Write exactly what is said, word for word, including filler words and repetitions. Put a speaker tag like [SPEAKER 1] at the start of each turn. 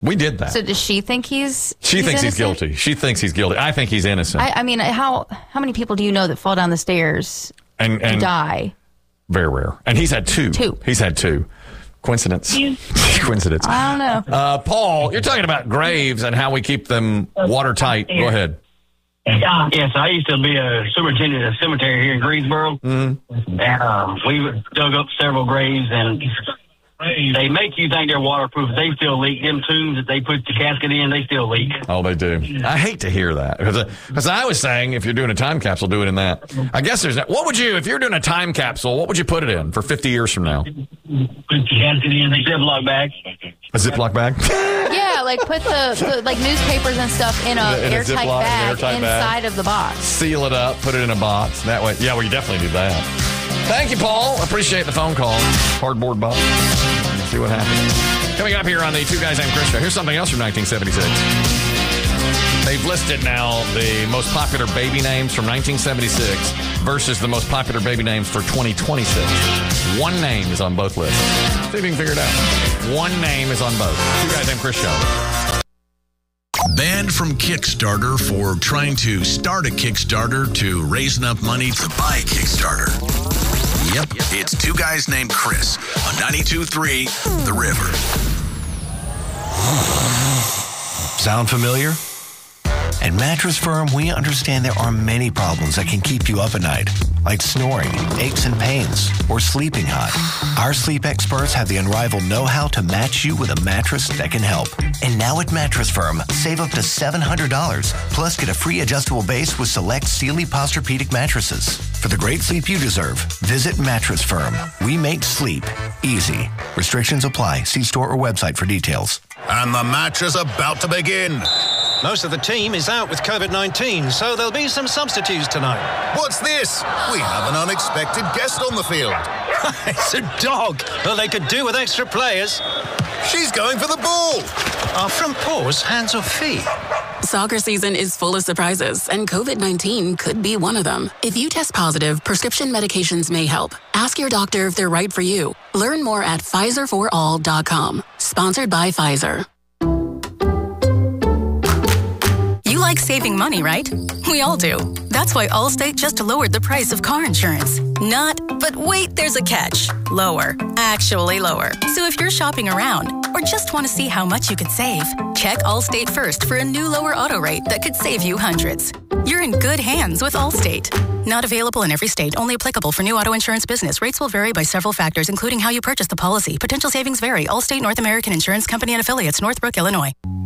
[SPEAKER 1] We did that.
[SPEAKER 2] So does she think he's
[SPEAKER 1] She
[SPEAKER 2] he's
[SPEAKER 1] thinks
[SPEAKER 2] innocent?
[SPEAKER 1] he's guilty. She thinks he's guilty. I think he's innocent.
[SPEAKER 2] I, I mean, how how many people do you know that fall down the stairs
[SPEAKER 1] and,
[SPEAKER 2] and
[SPEAKER 1] and
[SPEAKER 2] die?
[SPEAKER 1] Very rare. And he's had two.
[SPEAKER 2] Two.
[SPEAKER 1] He's had two. Coincidence. Coincidence.
[SPEAKER 2] I don't know.
[SPEAKER 1] Uh, Paul, you're talking about graves and how we keep them watertight. Go ahead.
[SPEAKER 3] Yes, I used to be a superintendent of a cemetery here in Greensboro.
[SPEAKER 1] Mm-hmm.
[SPEAKER 3] And uh, we dug up several graves, and they make you think they're waterproof. They still leak. Them tombs that they put the casket in, they still leak.
[SPEAKER 1] Oh, they do. I hate to hear that. Because I was saying, if you're doing a time capsule, do it in that. I guess there's... What would you... If you're doing a time capsule, what would you put it in for fifty years from now?
[SPEAKER 3] Put the casket in, they Ziploc bag.
[SPEAKER 1] A Ziploc bag?
[SPEAKER 2] Yeah, like put the, the like newspapers and stuff in a
[SPEAKER 1] In a
[SPEAKER 2] airtight
[SPEAKER 1] Ziploc,
[SPEAKER 2] bag
[SPEAKER 1] airtight
[SPEAKER 2] inside
[SPEAKER 1] bag.
[SPEAKER 2] of the box.
[SPEAKER 1] Seal it up, put it in a box. That way... Yeah, we definitely do that. Thank you, Paul. Appreciate the phone call. Cardboard box. See what happens. Coming up here on the Two Guys Named Chris show, here's something else from nineteen seventy-six. They've listed now the most popular baby names from nineteen seventy-six versus the most popular baby names for twenty twenty-six. One name is on both lists. See if you can figure it out. One name is on both. Two Guys Named Chris show.
[SPEAKER 4] Banned from Kickstarter for trying to start a Kickstarter to raise enough money to buy a Kickstarter. Yep, it's Two Guys Named Chris on ninety-two point three The River.
[SPEAKER 5] Sound familiar? At Mattress Firm, we understand there are many problems that can keep you up at night, like snoring, aches and pains, or sleeping hot. Our sleep experts have the unrivaled know-how to match you with a mattress that can help. And now at Mattress Firm, save up to seven hundred dollars, plus get a free adjustable base with select Sealy Posturepedic mattresses. For the great sleep you deserve, visit Mattress Firm. We make sleep easy. Restrictions apply. See store or website for details.
[SPEAKER 4] And the match is about to begin.
[SPEAKER 6] Most of the team is out with COVID nineteen, so there'll be some substitutes tonight.
[SPEAKER 4] What's this? We have an unexpected guest on the field.
[SPEAKER 6] It's a dog. Well, they could do with extra players.
[SPEAKER 4] She's going for the ball.
[SPEAKER 6] Our front paws, hands or feet?
[SPEAKER 7] Soccer season is full of surprises, and COVID nineteen could be one of them. If you test positive, prescription medications may help. Ask your doctor if they're right for you. Learn more at Pfizer for all dot com. Sponsored by Pfizer. You like saving money, right? We all do. That's why Allstate just lowered the price of car insurance. Not, but wait, there's a catch. Lower. Actually lower. So if you're shopping around or just want to see how much you could save, check Allstate first for a new lower auto rate that could save you hundreds. You're in good hands with Allstate. Not available in every state. Only applicable for new auto insurance business. Rates will vary by several factors, including how you purchase the policy. Potential savings vary. Allstate North American Insurance Company and affiliates, Northbrook, Illinois.